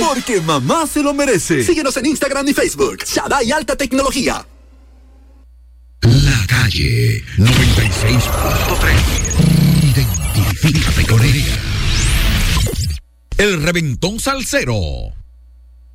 Porque mamá se lo merece. Síguenos en Instagram y Facebook. Shaddai Alta Tecnología. La Calle 96.3. Identifícate con ella. El Reventón Salsero.